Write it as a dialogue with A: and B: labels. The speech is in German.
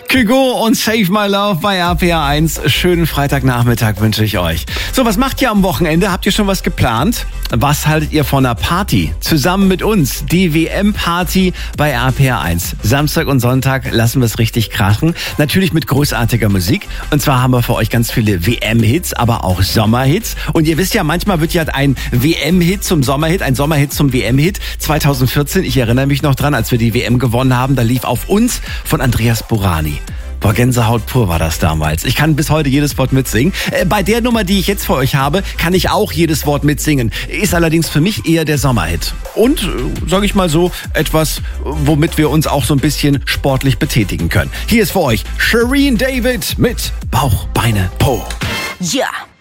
A: Kygo und Save My Love bei RPR 1. Schönen Freitagnachmittag wünsche ich euch. So, was macht ihr am Wochenende? Habt ihr schon was geplant? Was haltet ihr von einer Party? Zusammen mit uns, die WM-Party bei RPR 1. Samstag und Sonntag lassen wir es richtig krachen. Natürlich mit großartiger Musik. Und zwar haben wir für euch ganz viele WM-Hits, aber auch Sommerhits. Und ihr wisst ja, manchmal wird ja ein WM-Hit zum Sommerhit, ein Sommerhit zum WM-Hit. 2014, ich erinnere mich noch dran, als wir die WM gewonnen haben, da lief Auf uns von Andreas Burani. Boah, Gänsehaut pur war das damals. Ich kann bis heute jedes Wort mitsingen. Bei der Nummer, die ich jetzt für euch habe, kann ich auch jedes Wort mitsingen. Ist allerdings für mich eher der Sommerhit. Und, sage ich mal so, etwas, womit wir uns auch so ein bisschen sportlich betätigen können. Hier ist für euch Shireen David mit Bauch, Beine, Po.
B: Ja.